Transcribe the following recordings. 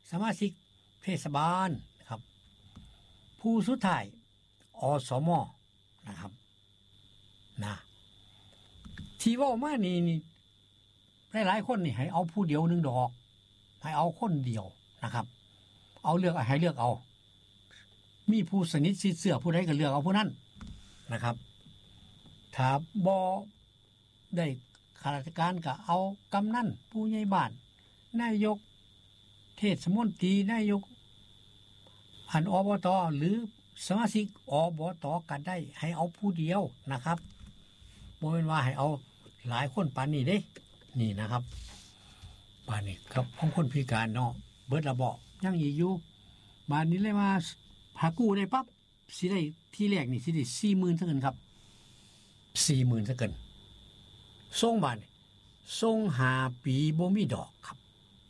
สมาชิกเทศบาลครับผู้สุดท้ายอสมนะครับนะที่ว่ามานี่หลายๆคนนี่ให้เอาผู้เดียวนึงดอกให้เอาคนเดียวนะครับเอาเลือกให้เลือกเอามีผู้สนิทชิดเสื้อผู้ใดก็เลือกเอาผู้นั้นนะครับถ้าบ่ได้ข้าราชการก็เอากำนันผู้ใหญ่บ้านนายกเทศมนตรีนายกอบตหรือสมาชิกอบตกันได้ให้เอาผู้เดียวนะครับบ่แม่นว่าให้เอาหลายคนปานนี้เด้นี่นะครับปานนี้ครับของคนพิการเนาะเบิดละบ่ยังอีกอยู่บาดนี้เลยมาหากู้ได้ปั๊บสิได้ที่แรกนี่สิได้ 40,000 ซะเกินครับ 40,000 ซะเกินส่งบาดนี่ส่ง5ปีบ่มีดอกครับ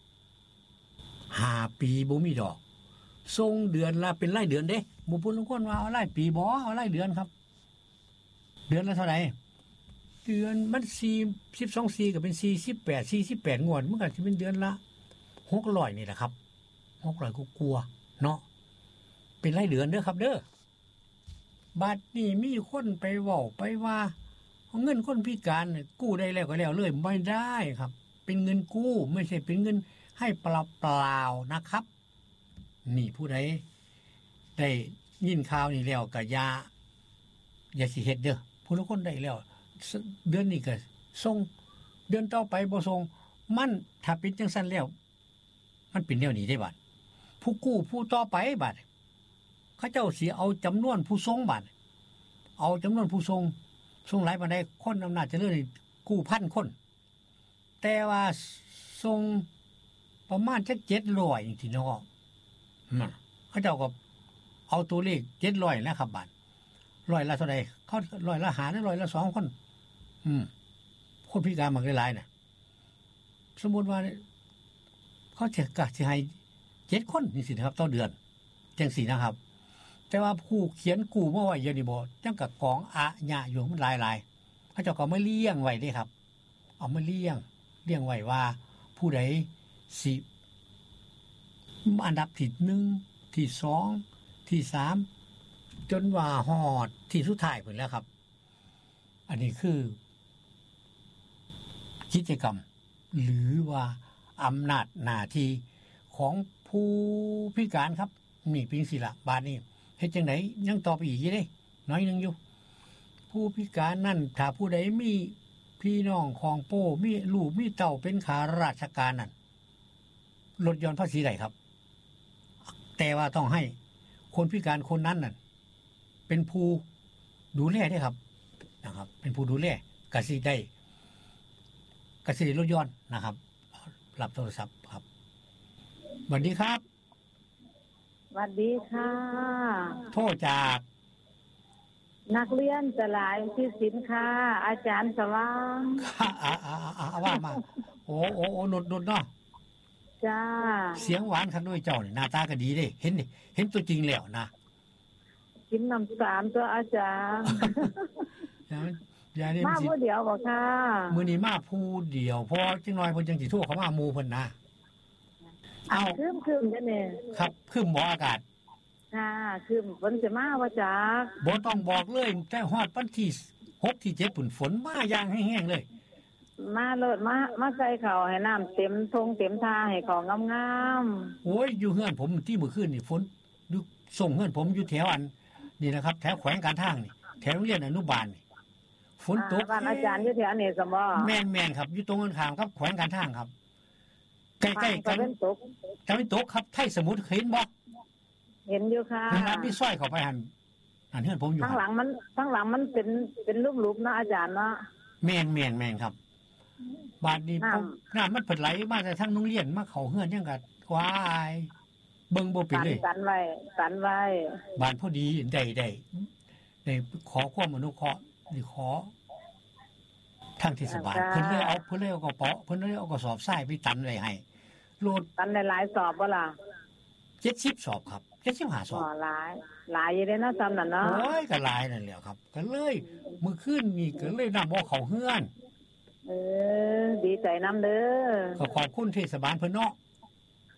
5ปีบ่มีดอกส่งเดือนละเป็นรายเดือนเด้บ่พูดลงคนว่าเอารายปีบ่เอารายเดือนครับเดือนละเท่าไหร่เดือนมัน12 4ก็เป็น48งวดมันก็สิเป็นเดือนละ600นี่แหละครับ600กลัวเนาะเป็นรายเดือนเด้อครับเด้อบัดนี้มีคนไปเว้าไปว่าเงินคนพิการกู้ได้แล้วก็แล้วเลยไม่ได้ครับเป็นเงินกู้ไม่ใช่เป็นเงินให้เปล่าๆนะครับนี่ผู้ใดได้ยินข่าวนี่แล้วก็อย่าสิเฮ็ดเด้อผู้ละคนได้แล้วเดือนนี้ก็ส่งเดือนต่อไปบ่ส่งมันถ้าเป็นจังซั่นแล้วมันเป็นแนวนี้ได้บัดผู้กู้ผู้ต่อไปบัดเขาเจ้าสิเอาจำนวนผู้ส่งบัดเอาจำนวนผู้ส่งหลายปานใดคนอำนาจเจริญนี่กู้พันคนแต่ว่าส่งประมาณจัก700จังซี่เนาะเขาเจ้าก็เอาตัวเลข700แล้วครับบัดร้อยละเท่าใดเขาร้อยละ5หรือร้อยละ2คนคนพิการมันหลายๆน่ะสมมุติว่าเขาจะให้7คนจังซี่นะครับต่อเดือนจังซี่นะครับแต่ว่าผู้เขียนกู้มาไว้อยู่นี่บ่จังก็กองอะญะอยู่มันหลายๆเขาเจ้าก็มาเลี้ยงไว้เด้ครับเอามาเลี้ยงไว้ว่าผู้ใดสิอันดับที่1ที่2ที่3จนว่าฮอดที่สุดท้ายพุ่นแล้วครับอันนี้คือกิจกรรมหรือว่าอำนาจหน้าที่ของผู้พิการครับนี่เป็นสิละบาดนี้เฮ็ดจังได๋ยังต่อไปอีกอยู่เด้น้อยนึงอยู่ผู้พิการนั่นถ้าผู้ใดมีพี่น้องของโป้มีลูกมีเต้าเป็นข้าราชการนั่นลดหย่อนภาษีได้ครับแต่ว่าต้องให้คนพิการคนนั้นน่ะเป็นผู้ดูแลได้ครับนะครับเป็นผู้ดูแลก็สิได้ลดหย่อนนะครับรับโทรศัพท์ครับสวัสดีครับสวัสดีค่ะโทรจากนักเรียนสลายที่ศิลป์ค่ะอาจารย์สว่างว่ามาโอ้นดเนาะจ้าเสียงหวานคันด้วยเจ้านี่หน้าตาก็ดีเด้เห็นตัวจริงแล้วนะกินน้ำ3ตัวอาจารย์มาผู้เดียวบ่ค่ะมื้อนี้มาผู้เดียวเพราะจังน้อยเพิ่นจังสิโทรเข้ามาหมู่เพิ่นนะเอาคืมจังนี่ครับคืมบ่อากาศค่ะคืมฝนสิมาบ่จักบ่ต้องบอกเลยแต่ฮอดวันที่6ที่7ปุ่นฝนมาอย่างแห้งๆเลยมาโลดมาใส่ข้าวให้น้ำเต็มทงเต็มท่าให้ของงามๆโอ้ยอยู่เฮือนผมที่มื้อคืนนี่ฝนอยู่ส่งเฮือนผมอยู่แถวอันนี่นะครับแถวแขวงการทางนี่แถวโรงเรียนอนุบาลนี่ฝนตกบ้านอาจารย์อยู่แถวนี้ซั่นบ่แม่นๆครับอยู่ตรงกันข้ามครับแขวงการทางครับใกล้ๆกันตกครับไทยสมุทรเห็นบ่เห็นอยู่ค่ะนั่นพี่ซอยเข้าไปหั่นเฮือนผมอยู่ข้างหลังมันเป็นรูปๆเนาะอาจารย์เนาะแม่นครับบาดนี้น้ำมันเพิ่นไหลมาแต่ทางโรงเรียนมาเข้าเฮือนจังก็วายเบิ่งบ่เป็นเลยสันไว้บ้านพอดีได้ขอความอนุเคราะห์นี่ขอทางเทศบาลเพิ่นเลยเอากระเป๋าเพิ่นเลยเอากระสอบทรายไปตันไว้ให้โลดตันได้หลายสอบบ่ล่ะ 70สอบครับ75สอบหลายอยู่เด้เนาะจำนั่นเนาะโอ้ยก็หลายนั่นแหละครับก็เลยมื้อคืนนี่ก็เลยนำบ่เข้าเฮือนดีใจนำเด้อขอบคุณเทศบาลเพิ่นเนาะ